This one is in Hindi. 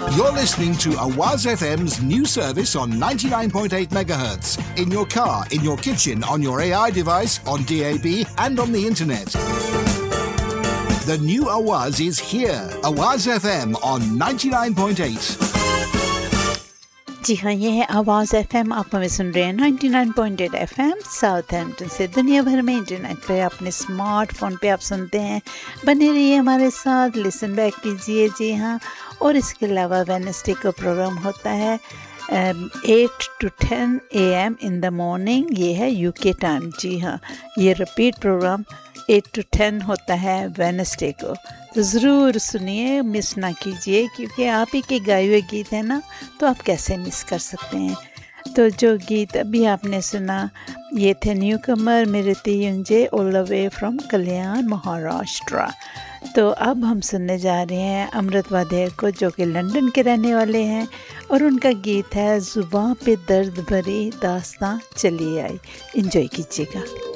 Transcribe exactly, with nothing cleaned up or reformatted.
You're listening to Awaz F M's new service on ninety-nine point eight megahertz. In your car, in your kitchen, on your A I device, on D A B and on the internet. The new Awaz is here. Awaz F M on ninety-nine point eight. जी हाँ, ये है आवाज़ एफएम। आप हमें सुन रहे हैं निन्यानवे पॉइंट आठ एफएम साउथहैम्पटन से। दुनिया भर में इंटरनेट पे अपने स्मार्टफोन पे आप सुनते हैं। बने रहिए हमारे साथ, लिसन बैक कीजिए। जी हाँ, और इसके अलावा वेडनेसडे का प्रोग्राम होता है eight to ten A M in the morning. ये है यूके टाइम। जी हाँ, ये repeat programme eight to ten होता है वेडनेसडे को। तो ज़रूर सुनिए, मिस ना कीजिए, क्योंकि आप ही के गाए हुए गीत हैं ना, तो आप कैसे मिस कर सकते हैं। तो जो गीत अभी आपने सुना, ये थे new Qamar मिरती युंजे all the way from कल्याण महाराष्ट्र। तो अब हम सुनने जा रहे हैं अमृत वादेर को, जो कि लंदन के रहने वाले हैं, और उनका गीत है ज़ुबां पे दर्द भरी दास्तां चली आई। एंजॉय कीजिएगा।